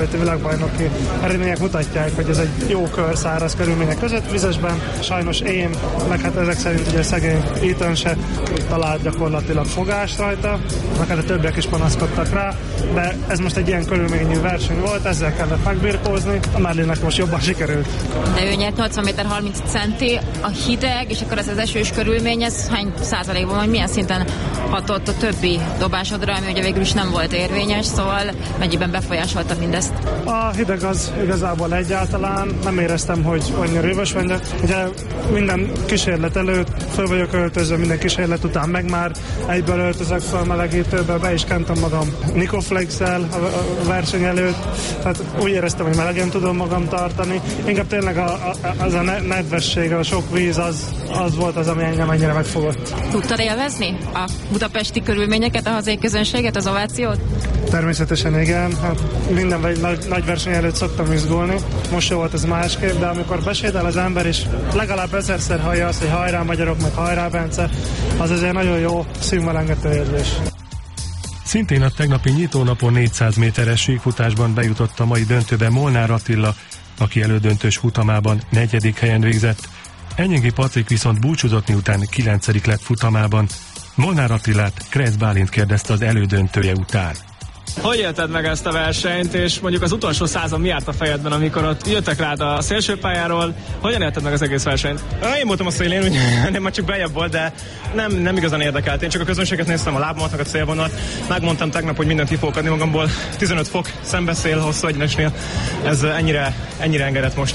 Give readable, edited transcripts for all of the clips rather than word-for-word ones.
A világbajnoki eredmények mutatják, hogy ez egy jó kör száraz körülmények között vizesben. Sajnos én, meg hát ezek szerint ugye szegény Ethan se talált gyakorlatilag fogást rajta, meg hát a többiek is panaszkodtak rá, de ez most egy ilyen körülményű verseny volt, ezzel kellett megbirkózni, a Merlinnek most jobban sikerült. De ő nyert 80 méter 30 centi, a hideg, és akkor ez az esős körülmény, ez hány százalékban, vagy milyen szinten hatott a többi dobásodra, ami ugye végül is nem volt érvényes, szóval mennyiben befolyásolta mindezt? A hideg az igazából egyáltalán nem éreztem, hogy annyira röves vagyok. Ugye minden kísérlet előtt föl vagyok öltözve, minden kísérlet után meg már egyből öltözök föl melegítőbe, be is kentem magam Nikoflex-el a verseny előtt, tehát úgy éreztem, hogy melegen tudom magam tartani. Inkább tényleg az a nedvesség, a sok víz, az volt az, ami engem ennyire megfogott. Tudtad élvezni a budapesti körülményeket, a hazai közönséget, az ovációt? Természetesen igen, hát minden nagy verseny előtt szoktam izgulni. Most se volt ez másképp, de amikor besétál az ember is legalább 1000-szer hallja azt, hogy hajrá magyarok, meg hajrá Bence, az azért nagyon jó szívmelengető érzés. Szintén a tegnapi nyitónapon 400 méteres síkfutásban bejutott a mai döntőbe Molnár Attila, aki elődöntős futamában 4. helyen végzett. Enyéngi Patrik viszont búcsúzott, miután 9. lett futamában. Molnár Attilát Kretz Bálint kérdezte az elődöntője után. Hogy élted meg ezt a versenyt, és mondjuk az utolsó százon mi járt a fejedben, amikor ott jöttek rád a szélsőpályáról? Hogyan élted meg az egész versenyt? Én voltam a szélén, úgy nem már csak bejebb volt, de nem igazán érdekelt. Én csak a közönséget néztem, a lábamat, meg a célvonalat. Megmondtam tegnap, hogy mindent ki fogok adni magamból. 15 fok szembeszél hosszú egyenesnél. Ez ennyire engedett most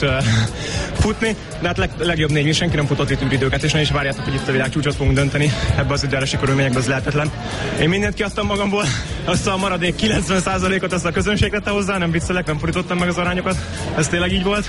futni. De hát legjobb 4, senki nem futott itt űridőket, és ne is várjátok, hogy itt a világcsúcsot fogunk dönteni. Ebbe az időjárási körülményekben ez lehetetlen. Én mindent kiadtam magamból, azt a maradék 90%-ot azt a közönség tette hozzá, nem viccelek, nem fordítottam meg az arányokat. Ez tényleg így volt.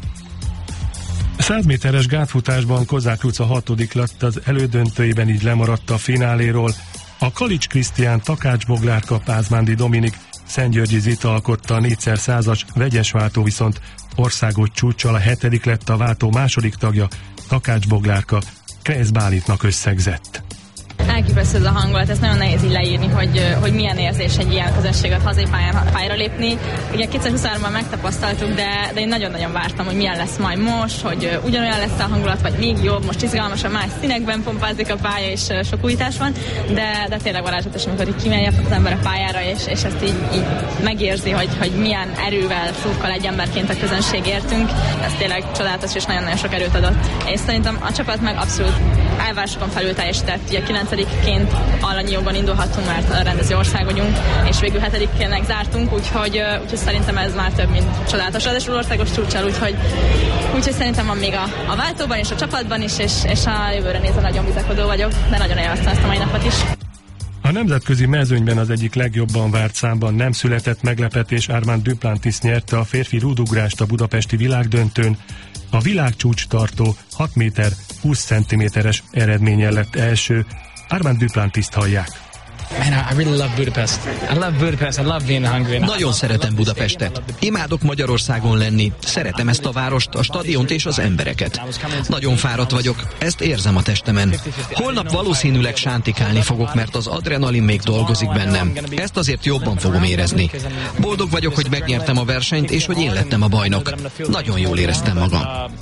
100 méteres gátfutásban Kozák Luca 6. lett, az elődöntőiben így lemaradt a fináléról. A Kalics Krisztián, Takács Boglárka, Pázmándi Dominik, Szentgyörgyi Zita alkotta a 4x100-as vegyes váltó, viszont országos csúccsal a 7. lett a váltó második tagja, Takács Boglárka, Kretz Bálintnak összegzett. Elképesztő ez a hangulat, ez nagyon nehéz így leírni, hogy milyen érzés egy ilyen közönséget hazai pályára lépni. Ugye 2023-ban megtapasztaltuk, de én nagyon-nagyon vártam, hogy milyen lesz majd most, hogy ugyanolyan lesz a hangulat, vagy még jobb, most izgalmasan más színekben pompázik a pálya, és sok újítás van, de tényleg varázslatos, amikor így kimegy az ember a pályára, és ezt így megérzi, hogy milyen erővel szurkol egy emberként a közönség értünk. Ez tényleg csodálatos, és nagyon-nagyon sok erőt adott. És szerintem a csapat meg abszolút elvárásokon felül teljesített. Ugye 9-ként alanyi jogon indulhattunk, mert a rendező ország vagyunk, és végül 7-ként zártunk, úgyhogy szerintem ez már több, mint csodálatos. Ráadásul országos csúccsal, úgyhogy szerintem van még a váltóban és a csapatban is, és a jövőre nézve nagyon bizakodó vagyok, de nagyon élveztem ezt a mai napot is. A nemzetközi mezőnyben az egyik legjobban várt számban nem született meglepetés, Armand Duplantis nyerte a férfi rúdugrást a budapesti világdöntőn. A világcsúcs tartó 6 méter 20 cm-es eredménnyel lett első. Armand Duplantist hallják. Man, I really love Budapest. I love Budapest. I love being in Hungary. Nagyon szeretem Budapestet. Imádok Magyarországon lenni. Szeretem ezt a várost, a stadiont és az embereket. Nagyon fáradt vagyok, ezt érzem a testemen. Holnap valószínűleg sántikálni fogok, mert az adrenalin még dolgozik bennem. Ezt azért jobban fogom érezni. Boldog vagyok, hogy megnyertem a versenyt, és hogy én lettem a bajnok. Nagyon jól éreztem magam.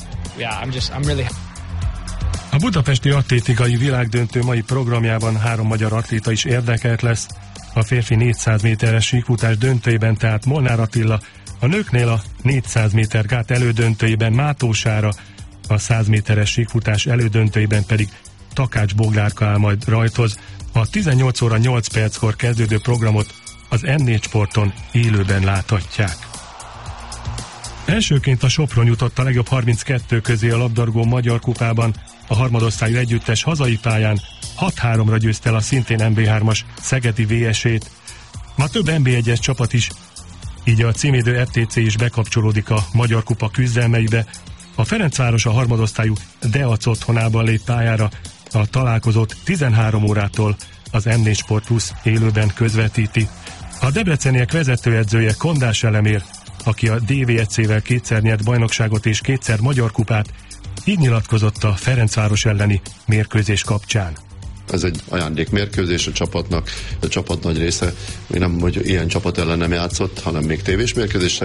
A budapesti atlétikai világdöntő mai programjában 3 magyar atléta is érdekelt lesz. A férfi 400 méteres síkfutás döntőjében tehát Molnár Attila, a nőknél a 400 méter gát elődöntőjében Mátó Sára, a 100 méteres síkfutás elődöntőjében pedig Takács Boglárka áll majd rajthoz. A 18 óra 8 perckor kezdődő programot az M4 Sporton élőben láthatják. Elsőként a Sopron jutott a legjobb 32 közé a labdarúgó Magyar Kupában. A harmadosztályú együttes hazai pályán 6-3-ra győzte el a szintén MB3-as Szegedi VS-ét. Ma több MB1-es csapat is, így a címédő FTC is bekapcsolódik a Magyar Kupa küzdelmeibe. A Ferencváros a harmadosztályú Deac otthonában lép pályára. A találkozót 13 órától az M4 Sport Plus élőben közvetíti. A debreceniek vezetőedzője Kondás Elemér, aki a DVEC-vel 2-szer nyert bajnokságot és 2-szer Magyar Kupát, így nyilatkozott a Ferencváros elleni mérkőzés kapcsán. Ez egy ajándékmérkőzés a csapatnak, a csapat nagy része még nem, hogy ilyen csapat ellen nem játszott, hanem még tévés mérkőzés